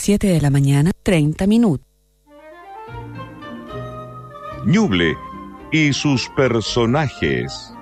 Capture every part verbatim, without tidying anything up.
siete de la mañana, treinta minutos. Ñuble y sus personajes.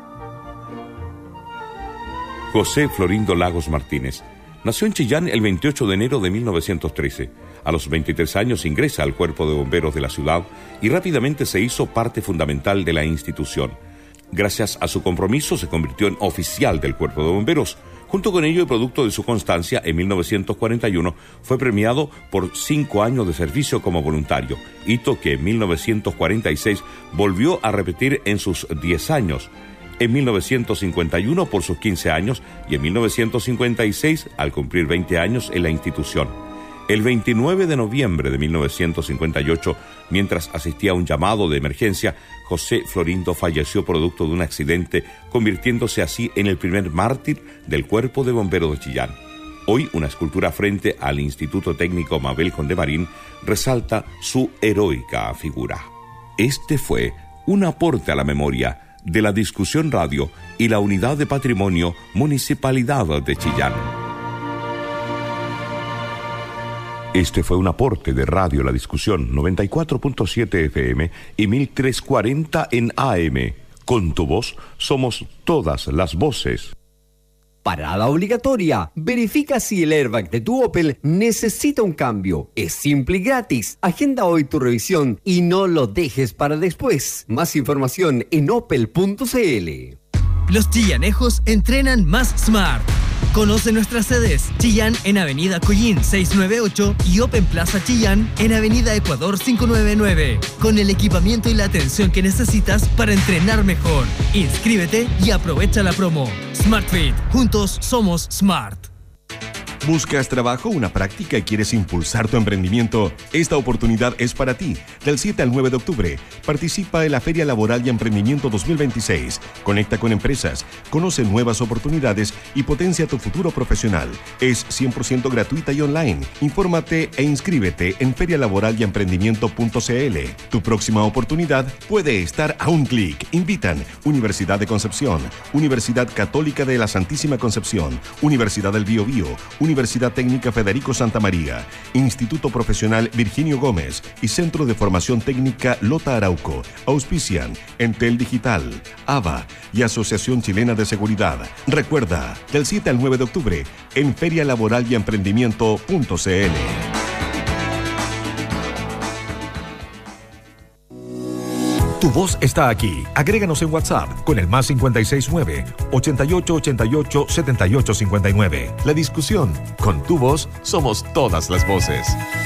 José Florindo Lagos Martínez nació en Chillán el veintiocho de enero de mil novecientos trece. A los veintitrés años ingresa al Cuerpo de Bomberos de la ciudad y rápidamente se hizo parte fundamental de la institución. Gracias a su compromiso se convirtió en oficial del Cuerpo de Bomberos. Junto con ello y producto de su constancia, en mil novecientos cuarenta y uno fue premiado por cinco años de servicio como voluntario, hito que en mil novecientos cuarenta y seis volvió a repetir en sus diez años, en mil novecientos cincuenta y uno por sus quince años y en mil novecientos cincuenta y seis al cumplir veinte años en la institución. El veintinueve de noviembre de mil novecientos cincuenta y ocho, mientras asistía a un llamado de emergencia, José Florindo falleció producto de un accidente, convirtiéndose así en el primer mártir del Cuerpo de Bomberos de Chillán. Hoy, una escultura frente al Instituto Técnico Mabel Condemarín resalta su heroica figura. Este fue un aporte a la memoria de la Discusión Radio y la Unidad de Patrimonio Municipalidad de Chillán. Este fue un aporte de Radio La Discusión noventa y cuatro punto siete F M y mil trescientos cuarenta en A M. Con tu voz somos todas las voces. Parada obligatoria. Verifica si el airbag de tu Opel necesita un cambio. Es simple y gratis. Agenda hoy tu revisión y no lo dejes para después. Más información en opel punto c l. Los chillanejos entrenan más smart. Conoce nuestras sedes: Chillán en Avenida Collín seiscientos noventa y ocho y Open Plaza Chillán en Avenida Ecuador quinientos noventa y nueve, con el equipamiento y la atención que necesitas para entrenar mejor. Inscríbete y aprovecha la promo. SmartFit, juntos somos smart. ¿Buscas trabajo, una práctica y quieres impulsar tu emprendimiento? Esta oportunidad es para ti. Del siete al nueve de octubre, participa en la Feria Laboral y Emprendimiento dos mil veintiséis. Conecta con empresas, conoce nuevas oportunidades y potencia tu futuro profesional. Es cien por ciento gratuita y online. Infórmate e inscríbete en feria laboral y emprendimiento punto c l. Tu próxima oportunidad puede estar a un clic. Invitan Universidad de Concepción, Universidad Católica de la Santísima Concepción, Universidad del Biobío, Universidad Técnica Federico Santa María, Instituto Profesional Virginio Gómez y Centro de Formación Técnica Lota Arauco. Auspician Entel Digital, A B A y Asociación Chilena de Seguridad. Recuerda, del siete al nueve de octubre, en feria laboral y emprendimiento punto c l. Tu voz está aquí. Agréganos en WhatsApp con el más cinco seis nueve, ochenta y ocho ochenta y ocho, setenta y ocho cincuenta y nueve. La Discusión. Con tu voz somos todas las voces.